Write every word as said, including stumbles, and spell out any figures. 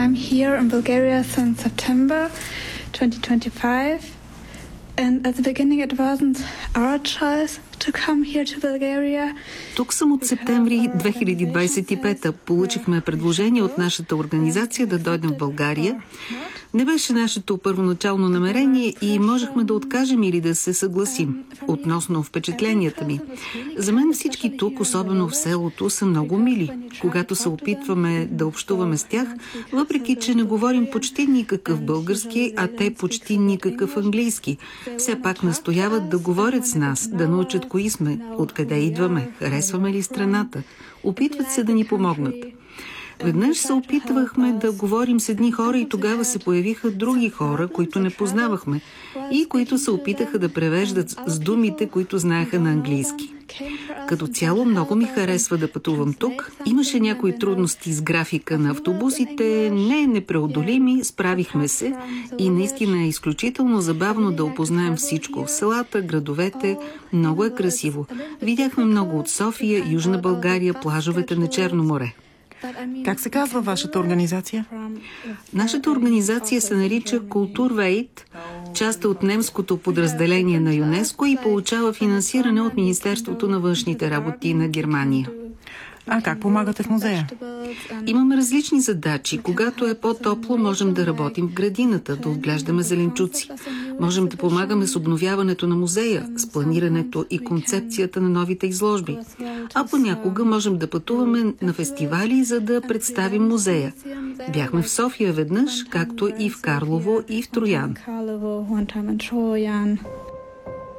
I'm here in Bulgaria since September twenty twenty-five. And at the beginning it wasn't our choice to come here to Bulgaria. Тук съм от септември две хиляди двадесет и пета. Получихме предложение от нашата организация да дойдем в България. Не беше нашето първоначално намерение и можехме да откажем или да се съгласим. Относно впечатленията ми. За мен всички тук, особено в селото, са много мили. Когато се опитваме да общуваме с тях, въпреки че не говорим почти никакъв български, а те почти никакъв английски, все пак настояват да говорят с нас, да научат кои сме, откъде идваме, харесваме ли страната. Опитват се да ни помогнат. Веднъж се опитвахме да говорим с едни хора и тогава се появиха други хора, които не познавахме и които се опитаха да превеждат с думите, които знаеха на английски. Като цяло много ми харесва да пътувам тук. Имаше някои трудности с графика на автобусите, не непреодолими, справихме се и наистина е изключително забавно да опознаем всичко. Селата, градовете, много е красиво. Видяхме много от София, Южна България, плажовете на Черно море. Как се казва вашата организация? Нашата организация се нарича Културвейт, част от немското подразделение на ЮНЕСКО и получава финансиране от Министерството на външните работи на Германия. А как помагате в музея? Имаме различни задачи. Когато е по-топло, можем да работим в градината, да отглеждаме зеленчуци. Можем да помагаме с обновяването на музея, с планирането и концепцията на новите изложби. А понякога можем да пътуваме на фестивали, за да представим музея. Бяхме в София веднъж, както и в Карлово и в Троян.